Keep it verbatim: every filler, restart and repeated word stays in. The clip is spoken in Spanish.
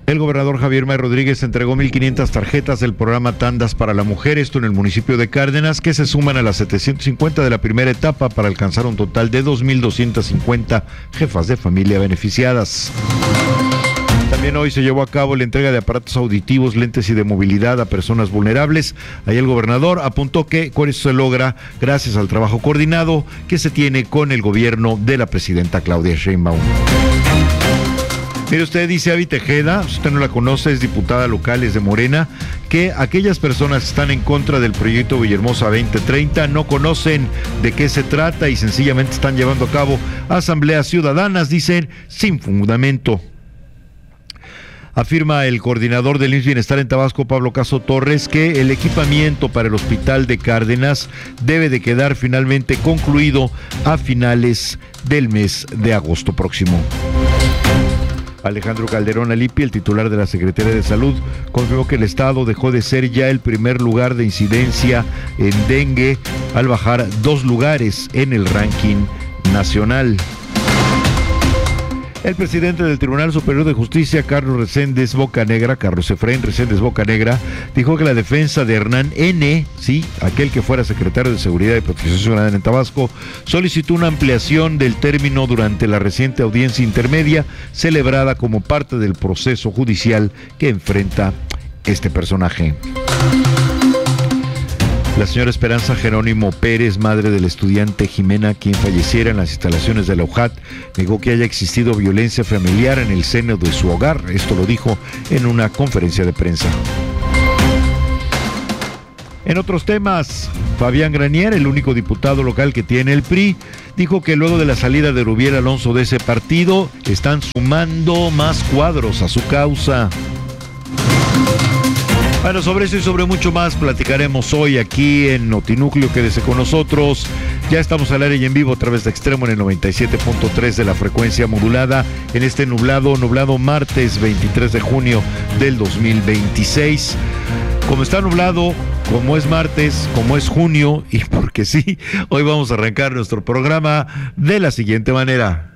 El gobernador Javier May Rodríguez entregó mil quinientas tarjetas del programa Tandas para la Mujer, esto en el municipio de Cárdenas, que se suman a las setecientas cincuenta de la primera etapa para alcanzar un total de dos mil doscientas cincuenta jefas de familia beneficiadas. También hoy se llevó a cabo la entrega de aparatos auditivos, lentes y de movilidad a personas vulnerables. Ahí el gobernador apuntó que con eso se logra gracias al trabajo coordinado que se tiene con el gobierno de la presidenta Claudia Sheinbaum. Mire usted, dice Avi Tejeda, si usted no la conoce, es diputada local, es de Morena, que aquellas personas que están en contra del proyecto Villahermosa veinte treinta no conocen de qué se trata y sencillamente están llevando a cabo asambleas ciudadanas, dicen, sin fundamento. Afirma el coordinador del I M S S Bienestar en Tabasco, Pablo Caso Torres, que el equipamiento para el hospital de Cárdenas debe de quedar finalmente concluido a finales del mes de agosto próximo. Alejandro Calderón Alipi, el titular de la Secretaría de Salud, confirmó que el estado dejó de ser ya el primer lugar de incidencia en dengue al bajar dos lugares en el ranking nacional. El presidente del Tribunal Superior de Justicia, Carlos Reséndez Bocanegra, Carlos Efraín Reséndez Bocanegra, dijo que la defensa de Hernán N., sí, aquel que fuera secretario de Seguridad y Protección Ciudadana en Tabasco, solicitó una ampliación del término durante la reciente audiencia intermedia celebrada como parte del proceso judicial que enfrenta este personaje. La señora Esperanza Jerónimo Pérez, madre del estudiante Jimena, quien falleciera en las instalaciones de la U J A T, negó que haya existido violencia familiar en el seno de su hogar. Esto lo dijo en una conferencia de prensa. En otros temas, Fabián Granier, el único diputado local que tiene el P R I, dijo que luego de la salida de Rubiel Alonso de ese partido, están sumando más cuadros a su causa. Bueno, sobre eso y sobre mucho más platicaremos hoy aquí en Notinúcleo. Quédese con nosotros. Ya estamos al aire y en vivo a través de Extremo en el noventa y siete punto tres de la frecuencia modulada en este nublado, nublado martes veintitrés de junio del dos mil veintiséis. Como está nublado, como es martes, como es junio y porque sí, hoy vamos a arrancar nuestro programa de la siguiente manera.